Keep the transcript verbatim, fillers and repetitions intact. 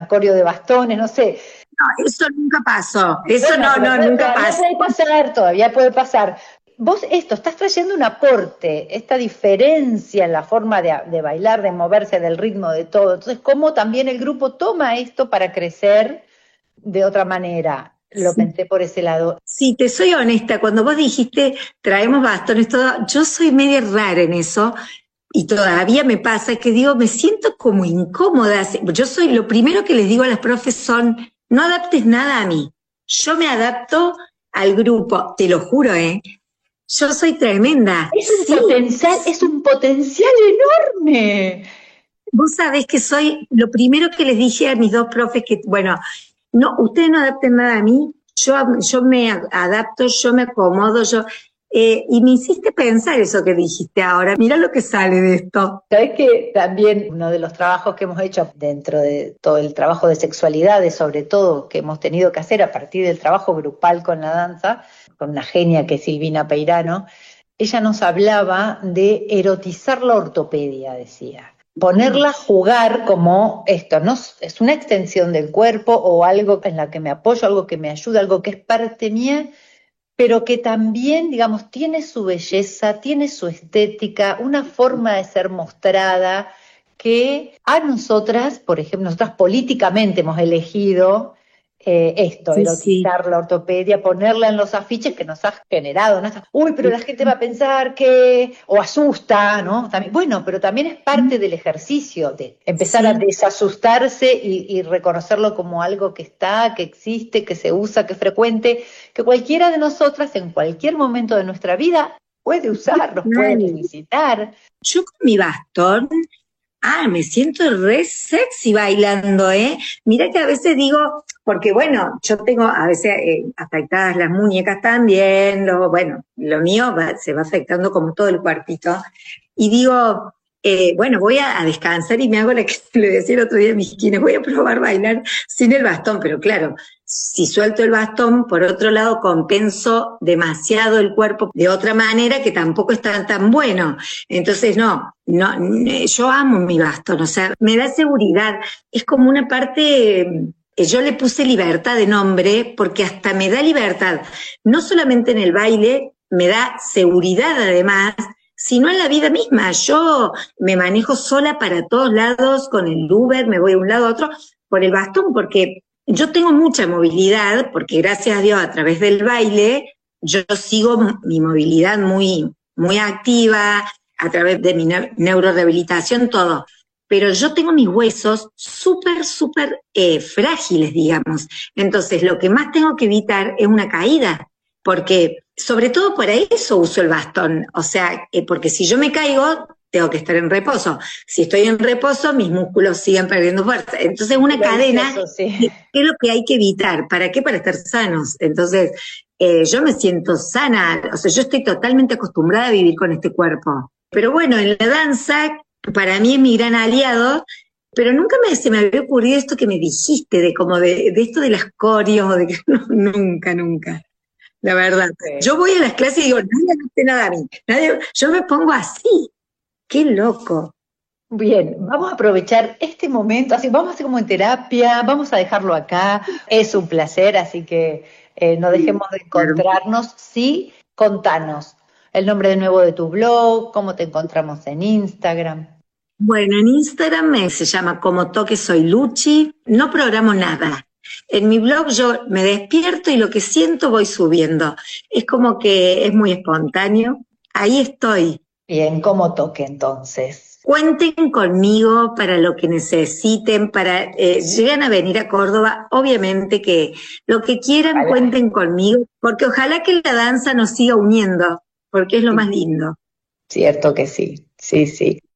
coreo de bastones, no sé. No, eso nunca pasó, eso Bueno, no, no, pero nunca todavía pasó. puede pasar, todavía puede pasar. Vos esto, estás trayendo un aporte, esta diferencia en la forma de, de bailar, de moverse, del ritmo, de todo. Entonces, ¿cómo también el grupo toma esto para crecer de otra manera? Lo Sí, pensé por ese lado. sí, te soy honesta, cuando vos dijiste traemos bastones, todo, yo soy media rara en eso, y todavía me pasa que digo, me siento como incómoda. Yo soy, lo primero que les digo a las profes son, no adaptes nada a mí. Yo me adapto al grupo, te lo juro, ¿eh? Yo soy tremenda. Es un Sí, potencial, es un potencial enorme. vos sabés que soy, lo primero que les dije a mis dos profes que, bueno, no, ustedes no adapten nada a mí, yo, yo me adapto, yo me acomodo, yo, eh, y me hiciste pensar eso que dijiste ahora, mira lo que sale de esto. Sabes que también uno de los trabajos que hemos hecho dentro de todo el trabajo de sexualidades, sobre todo, que hemos tenido que hacer a partir del trabajo grupal con la danza, con una genia que es Silvina Peirano, ella nos hablaba de erotizar la ortopedia, decía. Ponerla a jugar como esto, ¿no? Es una extensión del cuerpo o algo en la que me apoyo, algo que me ayuda, algo que es parte mía, pero que también, digamos, tiene su belleza, tiene su estética, una forma de ser mostrada que a nosotras, por ejemplo, nosotras políticamente hemos elegido eh, esto, Sí, sí. erotizar la ortopedia, ponerla en los afiches que nos ha generado, ¿no? Uy, pero la gente va a pensar que, o asusta, ¿no? También, bueno, pero también es parte del ejercicio de empezar a Sí, desasustarse y, y reconocerlo como algo que está, que existe, que se usa, que es frecuente, que cualquiera de nosotras en cualquier momento de nuestra vida puede usar, los puede total. necesitar. Yo con mi bastón, ah, me siento re sexy bailando, ¿eh? Mira que a veces digo, porque bueno, yo tengo a veces eh, afectadas las muñecas también, lo, bueno, lo mío va, se va afectando como todo el cuerpito, y digo, eh, bueno, voy a, a descansar y me hago la que le decía el otro día a mis quienes, voy a probar bailar sin el bastón, pero claro, si suelto el bastón, por otro lado compenso demasiado el cuerpo de otra manera que tampoco está tan bueno. Entonces, no, no, yo amo mi bastón, o sea, me da seguridad. Es como una parte, eh, yo le puse libertad de nombre porque hasta me da libertad, no solamente en el baile, me da seguridad además, sino en la vida misma. Yo me manejo sola para todos lados con el Uber, me voy de un lado a otro por el bastón, porque yo tengo mucha movilidad, porque gracias a Dios a través del baile yo sigo mi movilidad muy, muy activa, a través de mi ne neurorehabilitación, todo. Pero yo tengo mis huesos súper, súper eh, frágiles, digamos. Entonces, lo que más tengo que evitar es una caída, porque sobre todo para eso uso el bastón. O sea, eh, porque si yo me caigo, tengo que estar en reposo. Si estoy en reposo, mis músculos siguen perdiendo fuerza. Entonces, una cadena, Vicioso, sí. ¿qué es lo que hay que evitar? ¿Para qué? Para estar sanos. Entonces, eh, yo me siento sana, o sea, yo estoy totalmente acostumbrada a vivir con este cuerpo. Pero bueno, en la danza, para mí es mi gran aliado, pero nunca me, se me había ocurrido esto que me dijiste, de como de, de esto de las coreos, de que no, nunca, nunca, la verdad. Sí. Yo voy a las clases y digo, nadie hace nada a mí, nadie, yo me pongo así, qué loco. Bien, vamos a aprovechar este momento, así vamos a hacer como en terapia, vamos a dejarlo acá, es un placer, así que eh, no dejemos de encontrarnos. Sí, contanos el nombre de nuevo de tu blog, cómo te encontramos en Instagram. Bueno, en Instagram me, se llama Como Toque Soy Luchi, no programo nada. En mi blog yo me despierto y lo que siento voy subiendo. Es como que es muy espontáneo. Ahí estoy. Bien, cómo toque entonces. Cuenten conmigo para lo que necesiten, para eh, llegan a venir a Córdoba, obviamente que lo que quieran Ojalá. cuenten conmigo, porque ojalá que la danza nos siga uniendo, porque es lo más Sí, lindo. cierto que sí, sí, sí.